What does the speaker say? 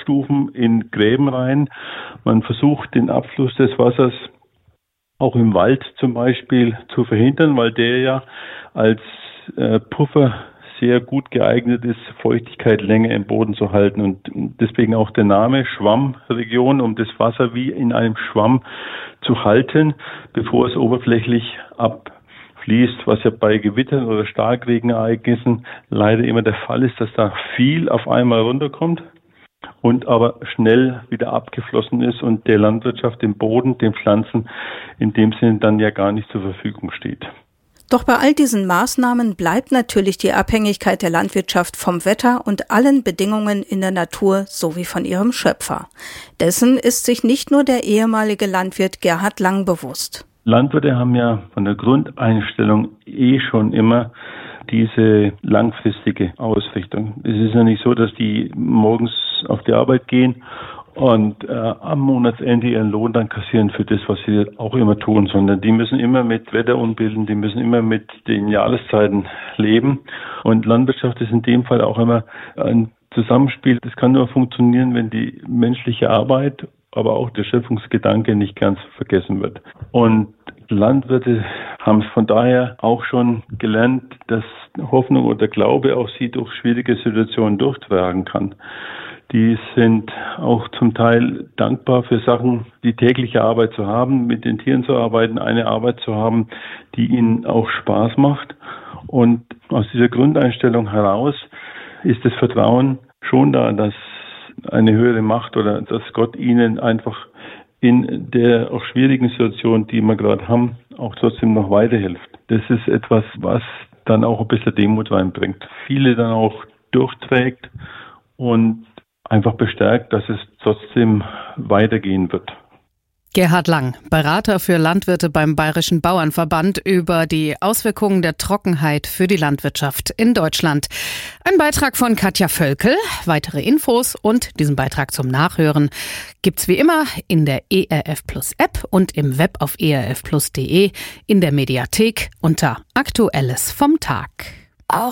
Abstufen in Gräben rein. Man versucht den Abfluss des Wassers auch im Wald zum Beispiel zu verhindern, weil der ja als Puffer sehr gut geeignet ist, Feuchtigkeit länger im Boden zu halten und deswegen auch der Name Schwammregion, um das Wasser wie in einem Schwamm zu halten, bevor es oberflächlich abfließt, was ja bei Gewittern oder Starkregenereignissen leider immer der Fall ist, dass da viel auf einmal runterkommt und aber schnell wieder abgeflossen ist und der Landwirtschaft, dem Boden, den Pflanzen in dem Sinne dann ja gar nicht zur Verfügung steht. Doch bei all diesen Maßnahmen bleibt natürlich die Abhängigkeit der Landwirtschaft vom Wetter und allen Bedingungen in der Natur sowie von ihrem Schöpfer. Dessen ist sich nicht nur der ehemalige Landwirt Gerhard Lang bewusst. Landwirte haben ja von der Grundeinstellung schon immer diese langfristige Ausrichtung. Es ist ja nicht so, dass die morgens auf die Arbeit gehen und am Monatsende ihren Lohn dann kassieren für das, was sie auch immer tun, sondern die müssen immer mit Wetterunbilden, die müssen immer mit den Jahreszeiten leben. Und Landwirtschaft ist in dem Fall auch immer ein Zusammenspiel. Das kann nur funktionieren, wenn die menschliche Arbeit, aber auch der Schöpfungsgedanke nicht ganz vergessen wird. Und Landwirte haben es von daher auch schon gelernt, dass Hoffnung oder Glaube auch sie durch schwierige Situationen durchtragen kann. Die sind auch zum Teil dankbar für Sachen, die tägliche Arbeit zu haben, mit den Tieren zu arbeiten, eine Arbeit zu haben, die ihnen auch Spaß macht. Und aus dieser Grundeinstellung heraus ist das Vertrauen schon da, dass eine höhere Macht oder dass Gott ihnen einfach in der auch schwierigen Situation, die wir gerade haben, auch trotzdem noch weiterhilft. Das ist etwas, was dann auch ein bisschen Demut reinbringt. Viele dann auch durchträgt und einfach bestärkt, dass es trotzdem weitergehen wird. Gerhard Lang, Berater für Landwirte beim Bayerischen Bauernverband, über die Auswirkungen der Trockenheit für die Landwirtschaft in Deutschland. Ein Beitrag von Katja Völkel. Weitere Infos und diesen Beitrag zum Nachhören gibt's wie immer in der ERF Plus App und im Web auf erfplus.de, in der Mediathek unter Aktuelles vom Tag.